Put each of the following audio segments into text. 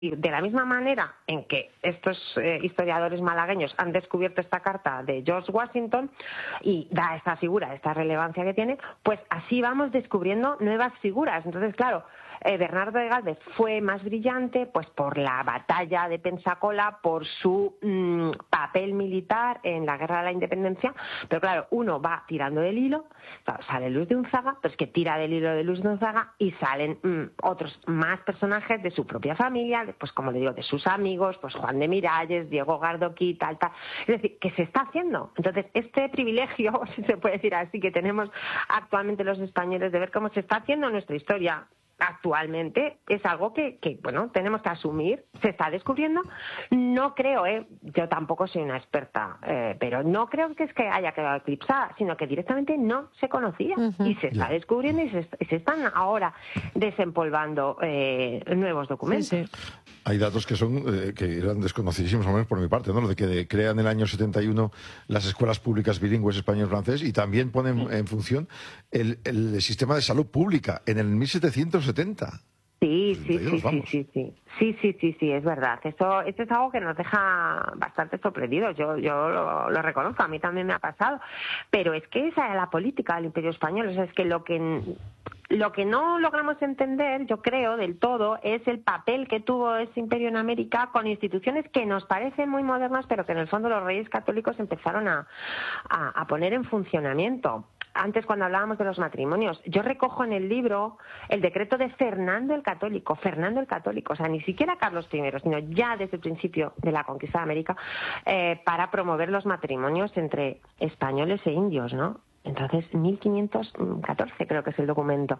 Y de la misma manera en que estos historiadores malagueños han descubierto esta carta de George Washington y da esta figura, esta relevancia que tiene, pues así vamos descubriendo nuevas figuras. Entonces, claro, Bernardo de Gálvez fue más brillante pues por la batalla de Pensacola, por su papel militar en la Guerra de la Independencia, pero claro, uno va tirando del hilo, sale Luis de Unzaga, pues que tira del hilo de Luis de Unzaga y salen otros más personajes de su propia familia, pues como le digo, de sus amigos, pues Juan de Miralles, Diego Gardoqui, tal. Es decir, que se está haciendo. Entonces, este privilegio, si se puede decir así, que tenemos actualmente los españoles de ver cómo se está haciendo nuestra historia actualmente, es algo que bueno, tenemos que asumir, se está descubriendo. No creo, yo tampoco soy una experta, pero no creo que es que haya quedado eclipsada, sino que directamente no se conocía y se está descubriendo y se están ahora desempolvando nuevos documentos. Sí. Hay datos que eran desconocidísimos, al menos por mi parte, ¿no? Lo de que crean en el año 71 las escuelas públicas bilingües español-francés y también ponen en función el sistema de salud pública en el 1770. Sí, es verdad. Esto es algo que nos deja bastante sorprendidos. Yo lo reconozco, a mí también me ha pasado. Pero es que esa es la política del Imperio Español. O sea, es que lo que no logramos entender, yo creo, del todo, es el papel que tuvo ese imperio en América con instituciones que nos parecen muy modernas, pero que en el fondo los reyes católicos empezaron a poner en funcionamiento. Antes, cuando hablábamos de los matrimonios, yo recojo en el libro el decreto de Fernando el Católico, o sea, ni siquiera Carlos I, sino ya desde el principio de la conquista de América, para promover los matrimonios entre españoles e indios, ¿no? Entonces, 1514 creo que es el documento.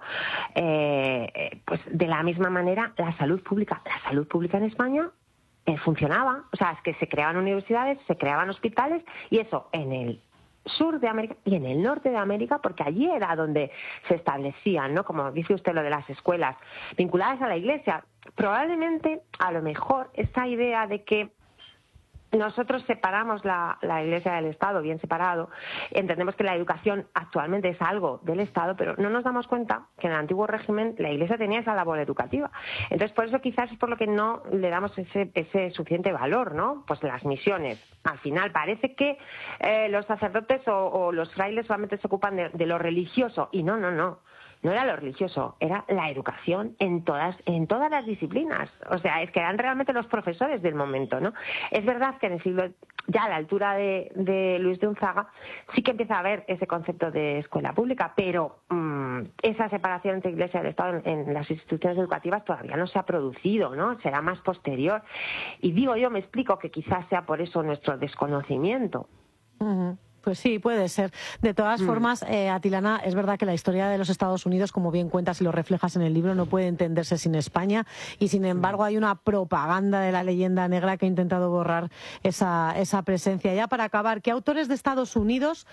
Pues de la misma manera, la salud pública en España funcionaba. O sea, es que se creaban universidades, se creaban hospitales, y eso en el sur de América y en el norte de América, porque allí era donde se establecían, ¿no? Como dice usted, lo de las escuelas vinculadas a la Iglesia. Probablemente, a lo mejor, esa idea de que nosotros separamos la Iglesia del Estado, bien separado, entendemos que la educación actualmente es algo del Estado, pero no nos damos cuenta que en el antiguo régimen la Iglesia tenía esa labor educativa. Entonces, por eso quizás es por lo que no le damos ese suficiente valor, ¿no? Pues las misiones. Al final parece que los sacerdotes o los frailes solamente se ocupan de lo religioso, y no. No era lo religioso, era la educación en todas las disciplinas. O sea, es que eran realmente los profesores del momento, ¿no? Es verdad que en el siglo, ya a la altura de Luis de Unzaga, sí que empieza a haber ese concepto de escuela pública, pero esa separación entre Iglesia y el Estado en las instituciones educativas todavía no se ha producido, ¿no? Será más posterior. Y me explico que quizás sea por eso nuestro desconocimiento. Pues sí, puede ser. De todas formas, Atilana, es verdad que la historia de los Estados Unidos, como bien cuentas y lo reflejas en el libro, no puede entenderse sin España, y sin embargo hay una propaganda de la leyenda negra que ha intentado borrar esa presencia. Ya para acabar, ¿qué autores de Estados Unidos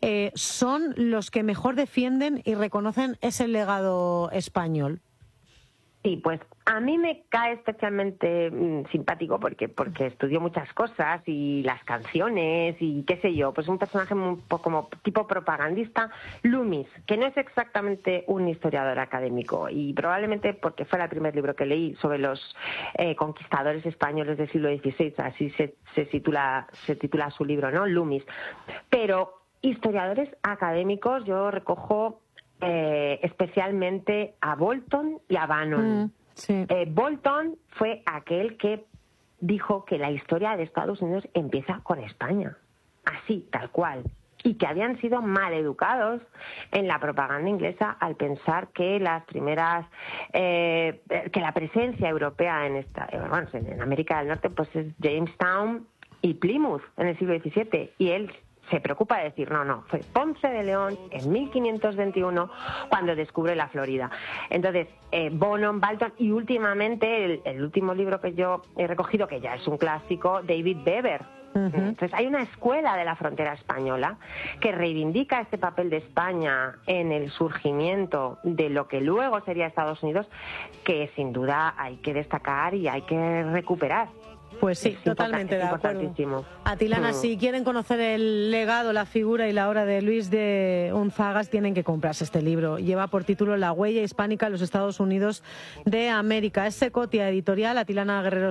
son los que mejor defienden y reconocen ese legado español? Sí, pues a mí me cae especialmente simpático porque estudió muchas cosas y las canciones y qué sé yo, pues un personaje como tipo propagandista, Loomis, que no es exactamente un historiador académico, y probablemente porque fue el primer libro que leí sobre los conquistadores españoles del siglo XVI, así se titula su libro, ¿no? Loomis. Pero historiadores académicos yo recojo especialmente a Bolton y a Bannon. Sí. Bolton fue aquel que dijo que la historia de Estados Unidos empieza con España, así, tal cual, y que habían sido mal educados en la propaganda inglesa al pensar que las primeras que la presencia europea en América del Norte pues es Jamestown y Plymouth en el siglo XVII, y él se preocupa de decir, no, fue Ponce de León en 1521 cuando descubre la Florida. Entonces, Bolton, y últimamente el último libro que yo he recogido, que ya es un clásico, David Beber. Entonces, hay una escuela de la frontera española que reivindica este papel de España en el surgimiento de lo que luego sería Estados Unidos, que sin duda hay que destacar y hay que recuperar. Pues sí, totalmente de acuerdo. Atilana, si quieren conocer el legado, la figura y la obra de Luis de Unzagas, tienen que comprarse este libro. Lleva por título La huella hispánica en los Estados Unidos de América. Es Secotia Editorial. Atilana Guerrero